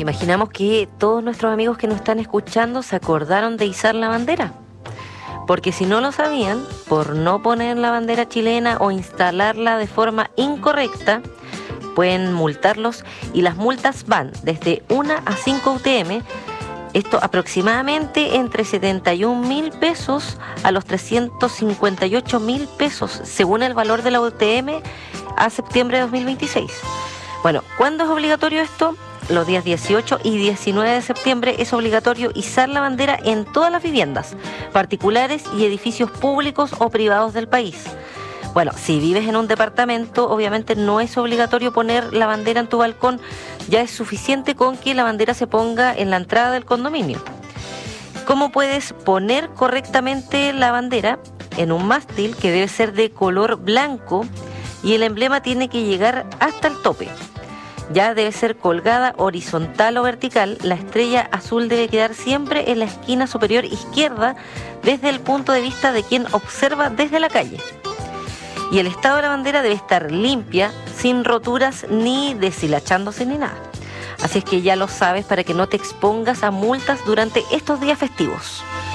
imaginamos que todos nuestros amigos que nos están escuchando se acordaron de izar la bandera. Porque si no lo sabían, por no poner la bandera chilena o instalarla de forma incorrecta, pueden multarlos, y las multas van desde 1 a 5 UTM, esto aproximadamente entre 71.000 pesos a los 358.000 pesos, según el valor de la UTM a septiembre de 2026. Bueno, ¿cuándo es obligatorio esto? Los días 18 y 19 de septiembre es obligatorio izar la bandera en todas las viviendas, particulares y edificios públicos o privados del país. Bueno, si vives en un departamento, obviamente no es obligatorio poner la bandera en tu balcón, ya es suficiente con que la bandera se ponga en la entrada del condominio. ¿Cómo puedes poner correctamente la bandera? En un mástil que debe ser de color blanco y el emblema tiene que llegar hasta el tope. Ya debe ser colgada horizontal o vertical. La estrella azul debe quedar siempre en la esquina superior izquierda desde el punto de vista de quien observa desde la calle. Y el estado de la bandera debe estar limpia, sin roturas ni deshilachándose ni nada. Así es que ya lo sabes para que no te expongas a multas durante estos días festivos.